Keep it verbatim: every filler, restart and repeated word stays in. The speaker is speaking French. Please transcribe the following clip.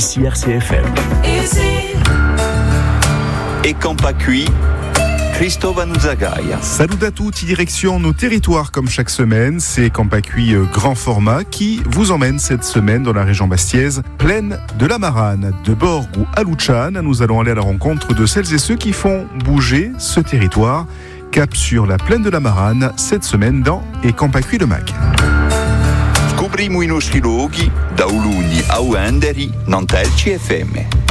ici R C F M. E Campacui, Christophe Nuzagaia. Salut à tous, direction nos territoires comme chaque semaine. C'est Campacui grand format qui vous emmène cette semaine dans la région bastiaise, plaine de la Marane. De Borg ou à Lucciane, nous allons aller à la rencontre de celles et ceux qui font bouger ce territoire. Cap sur la plaine de la Marane, cette semaine dans E Campacui le Mag. Scopriamo i nostri luoghi da Uluni a Uenderi, non T L C F M.